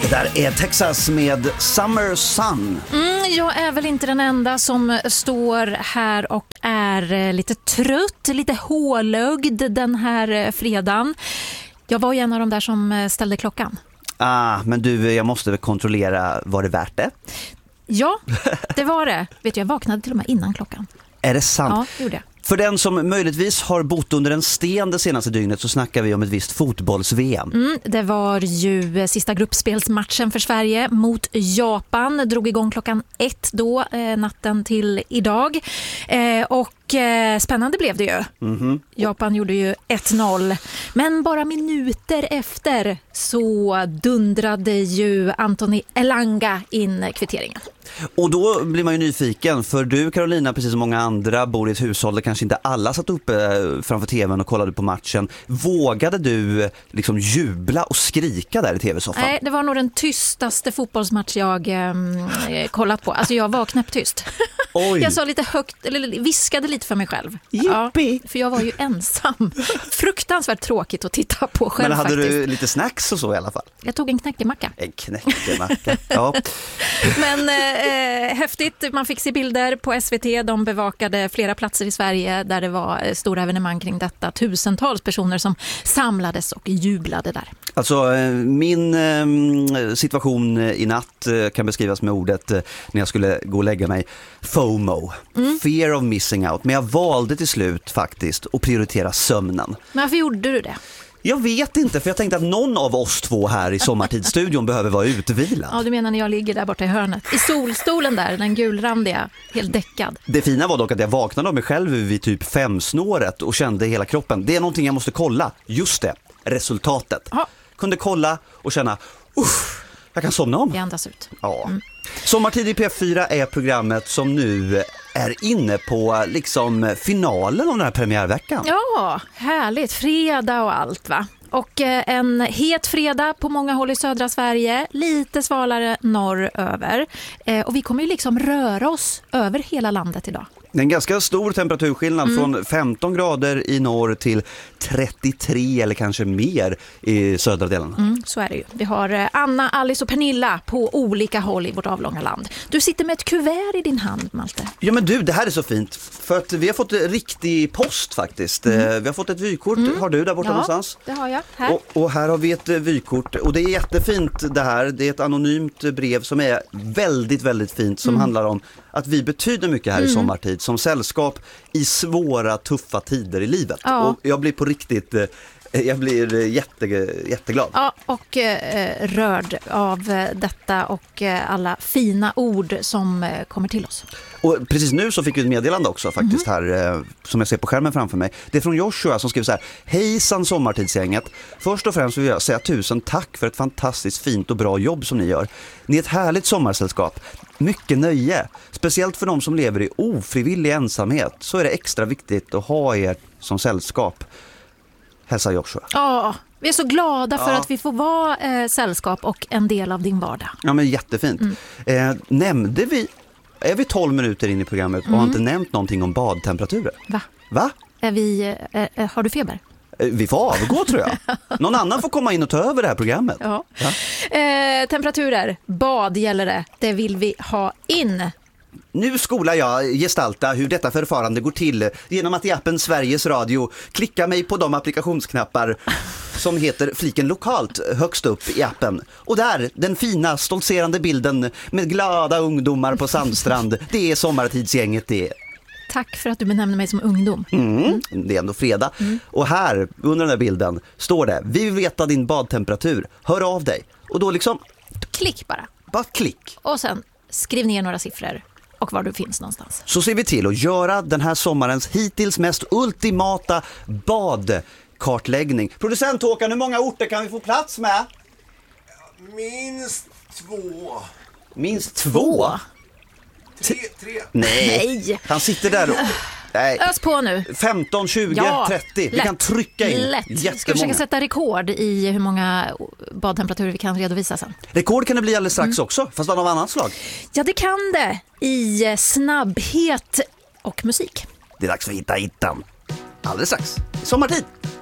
där är Texas med Summer Sun. Jag är väl inte den enda som står här och är lite trött, lite hålögd den här fredagen. Jag var ju en av de där som ställde klockan. Men du, jag måste väl kontrollera, var det värt det? Ja, det var det. Vet du, jag vaknade till och med innan klockan. Är det sant? Ja, det gjorde jag. För den som möjligtvis har bott under en sten det senaste dygnet så snackar vi om ett visst fotbolls-VM. Det var ju sista gruppspelsmatchen för Sverige mot Japan. Drog igång klockan 1 då, natten till idag. Och spännande blev det ju. Japan gjorde ju 1-0. Men bara minuter efter så dundrade ju Anthony Elanga in kvitteringen. Och då blir man ju nyfiken, för du Carolina, precis som många andra, bor i ett hushåll där kanske inte alla satt uppe framför tvn och kollade på matchen. Vågade du liksom jubla och skrika där i tv-soffan? Nej, det var nog den tystaste fotbollsmatch jag kollat på. Alltså jag var knäpptyst. Oj. Jag sa lite högt, eller viskade lite för mig själv. Yippie. Ja, för jag var ju ensam. Fruktansvärt tråkigt att titta på själv. Men hade faktiskt. du lite snacks och så i alla fall? Jag tog en knäckemacka. En knäckemacka, ja. Men häftigt, man fick se bilder på SVT. De bevakade flera platser i Sverige där det var stora evenemang kring detta. Tusentals personer som samlades och jublade där. Alltså min situation i natt kan beskrivas med ordet när jag skulle gå och lägga mig. FOMO, fear of missing out. Men jag valde till slut faktiskt att prioritera sömnen. Men varför gjorde du det? Jag vet inte, för jag tänkte att någon av oss två här i Sommartidsstudion behöver vara utvilad. Ja, du menar när jag ligger där borta i hörnet. I solstolen där, den gulrandiga, helt däckad. Det fina var dock att jag vaknade av mig själv vid typ 5-snåret och kände hela kroppen. Det är någonting jag måste kolla. Just det, resultatet. Ja. Kunde kolla och känna, jag kan somna om. Vi andas ut. Ja. Sommartid i P4 är programmet som nu är inne på liksom finalen av den här premiärveckan. Ja, härligt. Fredag och allt, va? Och en het fredag på många håll i södra Sverige, lite svalare norröver. Och vi kommer ju liksom röra oss över hela landet idag. Det är en ganska stor temperaturskillnad från 15 grader i norr till 33 eller kanske mer i södra delen. Så är det ju. Vi har Anna, Alice och Pernilla på olika håll i vårt avlånga land. Du sitter med ett kuvert i din hand, Malte. Ja men du, det här är så fint. För att vi har fått riktig post faktiskt. Vi har fått ett vykort, har du där borta någonstans? Det har jag här. Och här har vi ett vykort. Och det är jättefint det här. Det är ett anonymt brev som är väldigt, väldigt fint. Som handlar om att vi betyder mycket här i sommartid. Som sällskap i svåra, tuffa tider i livet. Ja. Och jag blir på riktigt... Jag blir jätteglad. Ja, och rörd av detta och alla fina ord som kommer till oss. Och precis nu så fick vi ett meddelande också faktiskt här som jag ser på skärmen framför mig. Det är från Joshua som skriver så här: hejsan sommartidsgänget. Först och främst vill jag säga 1000 tack för ett fantastiskt fint och bra jobb som ni gör. Ni är ett härligt sommarsällskap. Mycket nöje. Speciellt för de som lever i ofrivillig ensamhet så är det extra viktigt att ha er som sällskap. Hälsa Joshua. Ja, vi är så glada för att vi får vara sällskap och en del av din vardag. Ja, men jättefint. Nämnde vi, är vi 12 minuter in i programmet och har inte nämnt någonting om badtemperaturer? Va? Har du feber? Vi får avgå tror jag. Någon annan får komma in och ta över det här programmet. Ja. Temperaturer, bad gäller det. Det vill vi ha in. Nu skolar jag gestalta hur detta förfarande går till genom att i appen Sveriges Radio klicka mig på de applikationsknappar som heter fliken lokalt högst upp i appen. Och där, den fina, stoltserande bilden med glada ungdomar på Sandstrand. Det är sommartidsgänget det. Tack för att du benämner mig som ungdom. Det är ändå fredag. Och här, under den här bilden, står det: vi vill veta din badtemperatur. Hör av dig. Och då liksom... Klick bara. Bara klick. Och sen skriv ner några siffror och var du finns någonstans. Så ser vi till att göra den här sommarens hittills mest ultimata badkartläggning. Producent Håkan, hur många orter kan vi få plats med? Minst 2. Minst 2? 3. Nej, han sitter där och... Nej. Ös på nu. 15, 20, 30. Vi kan trycka in lätt. jättemånga. Ska vi försöka sätta rekord i hur många badtemperaturer vi kan redovisa sen? Rekord kan det bli alldeles strax också, fast av annat slag. Ja, det kan det. I snabbhet och musik. Det är dags för Hitta Hittan. Alldeles strax. Sommartid.